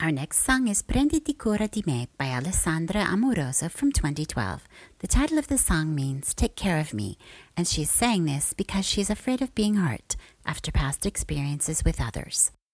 Our next song is Prenditi cura di me by Alessandra Amoroso from 2012. The title of the song means Take Care of Me, and she's saying this because she's afraid of being hurt after past experiences with others.